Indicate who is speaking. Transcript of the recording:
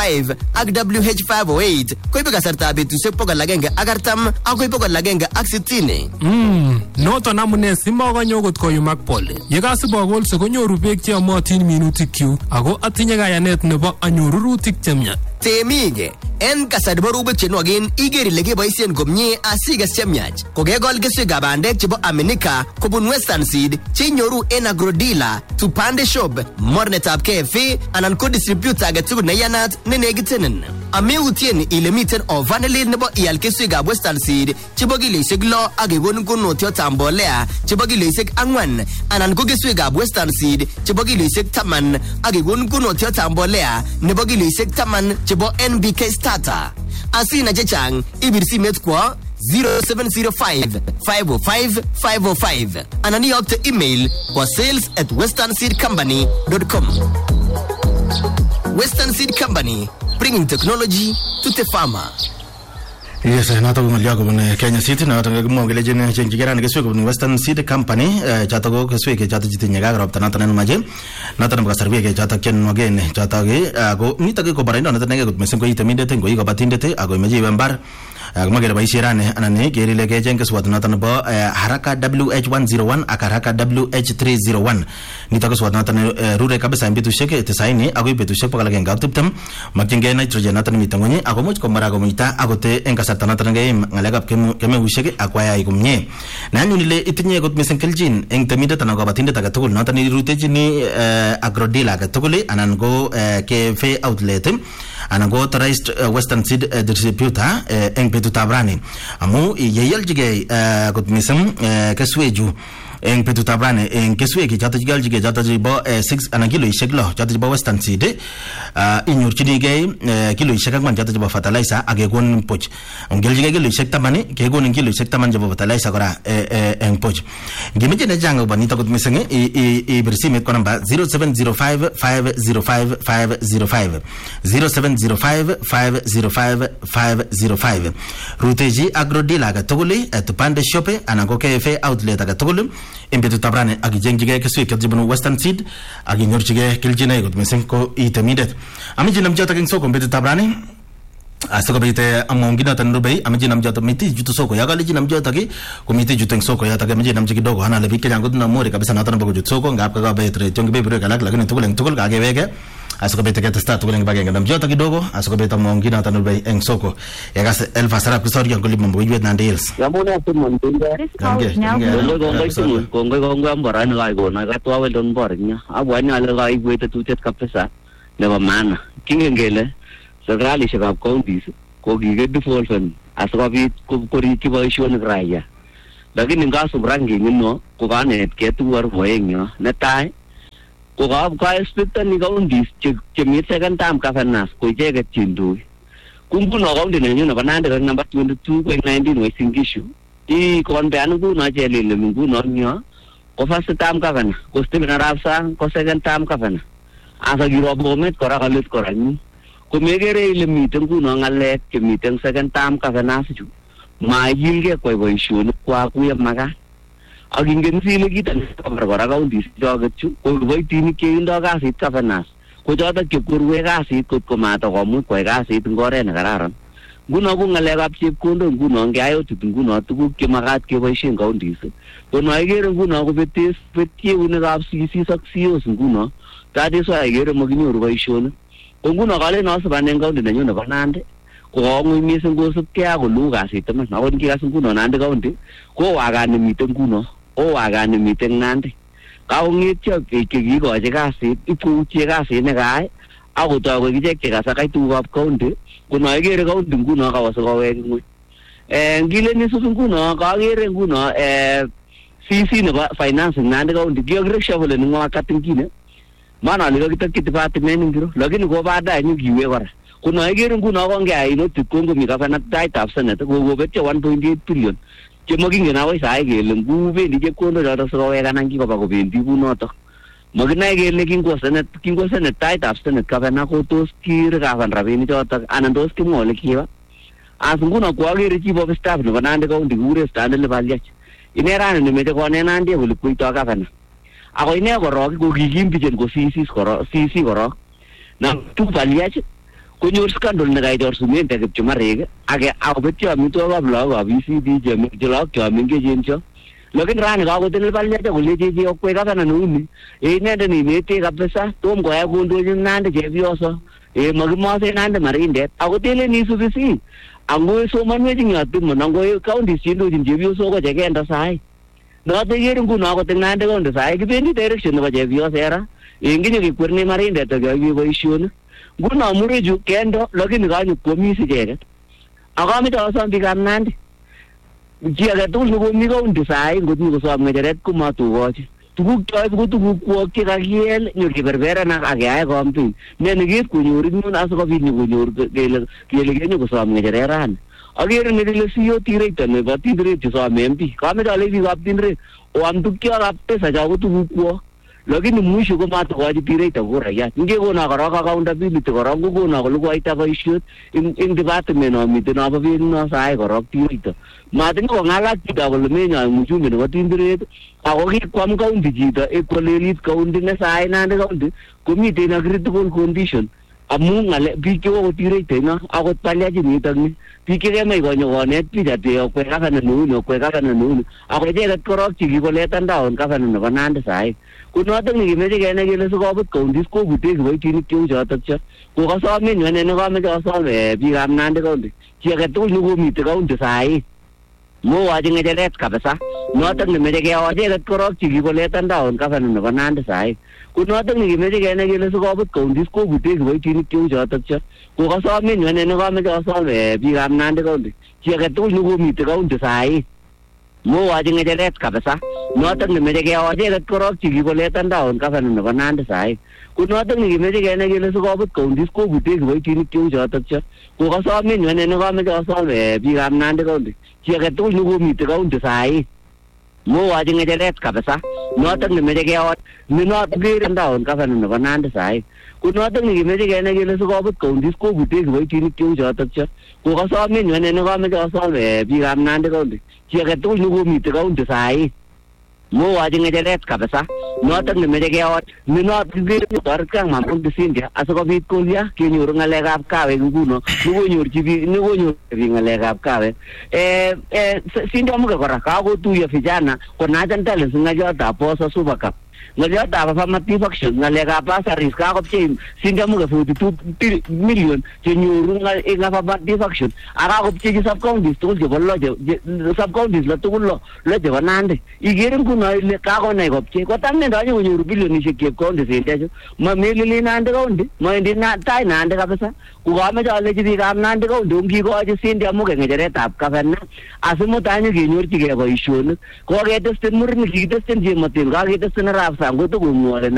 Speaker 1: WH5 ak WH508 koibe kasartab betusiek 140 akoi 160.
Speaker 2: Noton amune simokonyo kot koyumak pole. Yekasib akolse konyoru beek cheyomotin minutikyuk ako atinye kayanet nebo anyoru rurutik chemya.
Speaker 1: Temige, en kasarta nebo rubek chenwogen iger ile keboisien komie asiges chemyach. Kokekol keswekab bandek chebo Aminika kobun Western Seed chenyoru en Agrodila, Tupande Shop, mornetab KFA anan ko distributor agetugul neyanat nenekitenen. Ameutien ile miten ovanelil nebo ial keswekab Western Seed chebo kiloisiek 6 ak kekonin konotiotab mbolea chebo kiloisiek 4 anan ko keswekab Western Seed chebo kiloisiek 10 ak kekonin konotiotab mbolea nebo kiloisiek 10 chebo NBK Starter. Asina chechang ibir simet kwa 0705 505 505 anan iyokte email kwa sales@westernseedcompany.com. Western Seed Company, bringing technology to the farmer.
Speaker 3: Yes, nato ngolyo kobun Kenya City nato ngomongele jenjigerani keswe kobun Western Seed Company chato go keswe ke chato jitinye gagrop nato nemaje nato nebo kasarwe ke chato ken again chato ge go nito ke kobaraindo nato nege mesen ko itemindete ngo ikobatindete ago imeje ibembar magere baishirane anane gerile ke jenge swat nato nebo haraka WH101 ak haraka WH301 nito ke swat nato rure kabisa imbetushek tesaini ago ibetushek pakala genga tiptem makinge nitrogen nato mitangoni ago much komara go muita agote en kasarta ngalekab kemeushek akwaya ikumnye nanyunile itinye kot mesen keljin eng temindet anan ko batindet age tugul noton irutechini Agrodila age tugul anan go KFA outlet anan go authorized Western Seed distributor eng betutab rani amu yeyaljige kot mesen kesweju eng betutab rani eng keswek chato jigaljige chato jibo 6 anan kiloishek 6 chato jibo Western Seed inyorchinigei kiloishek 4 chato jibo fertilizer akekon poch ongeljige kiloishek 10 kekonin kiloishek 10 jibo fertilizer kora eng poch ngimeje ne jango banito kot miseng ibir simet ko namba 0705 505 505 0705 505 505 ruteji Agrodila ga tuguli Tupande Shop anan ko KFA outlet ga tuguli imbetu tabrane akijengjige keswe kjibunu Western Seed akinyorchige kiljine kot mesen ko itemindet amiji namjata king soko imbetu tabrane asoko bete amongina tanrubei amiji namjata miti jutu soko yagaliji namjata ki komiti jutu eng soko yata amiji namji kidogo hana lebi kenya ngoduna more kabisa natana bogo jutu soko ngapka ka betre tongi bebre kalak lakini tukul ka gewege asoko bete kete start tukul ngibage namjata kidogo asoko bete amongina tanrubei eng soko yagas elfa sarap kisori ngoli mambo yet na deals
Speaker 4: yamuna tumondinga kongo amborani ga igona ga twa weldon bornya abwani ale ga igwete tutet kabisa nebo maana kingengele serikali shikab counties ko kigedevolven asikobit koriki boisionik raia lakini ngasub rangi ngino ko kanet ketuwar boengyo netai ko ka expectan ni counties chemi second term governors ko icheket chindui kunguno county nenyu nebo Nandi number 22 ko 19 Uasin Gishu kon beanu kuno chelile nguno nyo ko first term governor ko Stephen Arap Sang ko second term governor asa giro bomet kora kalit kora ni kumegere ile miten kuno ngalek chemiten second term governors chu mayilge koy boisionik kwa kuya maga akingen sile kitan kora counties joget chu ko boitinik che indo kasit governors ko joto chekurwe kasit ko mata komuch koy kasit ngore ne kararan nguno ko ngalekab chepkondo nguno ngeayot nguno tuguk che magat keboisien counties ko noigere nguno ko betieunekab CC ak CEOs nguno tadi so agere maginyoru boisionik nguno kale no sabanen county nenyu nebo Nandi ko ngui mising kosupke ak kolu kasit man akot kikas nguno Nandi county ko wagani miten nguno o wagani miten Nandi kaungetyo kikikoje kasit ipuutie kasit ne kae akotoi ko kichek chekasakai tugukab county kuno igere county nguno kawase kowek ngui ngile ni susu nguno kagere nguno CC nebo financing Nandi county kiogresha vile ni ngwakatingine maana alikakitaki department ngiro lakini ko baadaye nyukiwe kora kuno igere nguno kongeai notik kongo mi governor taitab senate ko betyo 1.8 billion chemokingen akoi sai kele ngubendi chepkondo choto sikowekanan kikoba kobendi kunoto makinai kele kingo senate taitab senate governor ko tos kirikavan rabinik choto anan tos kimwole kiba as nguno ko agere chief of staff nebo Nandi county kure Stanley Baliach ine rani nemeche konet Nandi kole kuito governor ako ine korok ko kikimbichen ko CC korok na tu Baliach konyor scandal nekaichor sumente Kipchumarek ake akobetyo amitwogikab lagokab ECD che lagok cho mengechen cho. Lakini rani kakotil palyacha kolechi chi okwek gavana neuni inendet neinete kabisa tom koyai kondochin Nandi chepyoso makimose Nandi Marindet ako telen isubisi angoi somanwech ing yotimon angoi counties cheindochin chepyosok ko chekenda sai noto ikere nguno akot ing Nandi county sai kibendi direction nebo chepyosera kinyo kekwerni Marindet akeyoe boisionik nguno murechu kendo lakini kanyo kwomis icheket akameche asom biikab Nandi chi age tugul nekomi county sai ngot nyokosom ng'echeret komatukochi tuguk choib ko tuguk kwok chekakiel nyor keberberan ak keyai campaign ne nekeib konyor inyun asikobit nyokonyor kele kenyokosom ng'echeret rani akere nekile CEO Tireito nebo Tinderet chesome MP kameche alei biikab Tinderet oam tukchokab pesa cho ko tuguk kwok lakini mwisho komatukochi Tireito kurayat ngekono korok accountability korok kokono kolukwaita boisiet ing department nomite nobo beek no sai korok Tireito matinye kong'alak chito kole menyoi uchumi nebo Tinderet ako kikwam county chito ekwalelit county ne sai Nandi county komiten a critical condition amu ng'ale biik cheko Tireito ino akot palyachi nitok ni biik chekemach konyo konet biik ati okwek gavana neuni ako icheket korok chekikoletan down gavana nebo Nandi sai konotok nekemeche kenai kele sikobut counties kobute kiboitinik cheu chotok cho kokasomen ane nekameche asom biikab Nandi county chi age tugul nekomite county sai mowachi ng'echeret kabisa notok nemeche kewa icheket korok chekikoletan down gavana nebo Nandi sai konotok nekemeche kenai kele sikobut counties kobute kiboitinik cheu chotok cho kokasomen ane nekameche asom biikab Nandi county chi age tugul nekomite county sai mowachi ng'echeret kabisa notok nemeche kewa icheket korok chekikoletan down gavana nebo Nandi sai konotok nekemeche kenai kele sikobut counties kobute kiboitinik cheu chotok cho kokasomen ane nekameche asom biikab Nandi county chi age tugul nekomite county sai mowachi ng'echeret kabisa notok nemeche kewa nenotok keren down gavana nebo Nandi sai konotok nekemeche kenai kele sikobut counties kobute kiboitinik cheu chotok cho kokasomen ane nekameche asom biikab Nandi county chi age tugul nekomite county sai mowachi ng'echeret kabisa notok nemeche kewa nenotok keren toret kang Mount Cynthia asikobit kolya kenyoru ng'alekab kawek nguno nekonyorchi biik ng'alekab kawek Cynthia Muge kora kakotuiyo vijana konachan talents ng'alyotab Posa Super Cup ng'alyotab affirmative action ng'alekab bursaries kakopchei Cynthia Muge 42 million chenyoru ing affirmative action akakopchechi sub-counties tugul chebo sub-counties lo tugul lo chebo Nandi ikere nguno ile kakonai kopchei kotam nendoche konyoru bilionishek chep county sendechu mamelili Nandi county maendi tai Nandi kabisa kokameche alechi biikab Nandi county ongikochi Cynthia Muge ng'echeretab gavana asimutai nyokenyorchigei boisionik koketestin murenik kikitesten chemoten kaketestin arap sang kotokomwore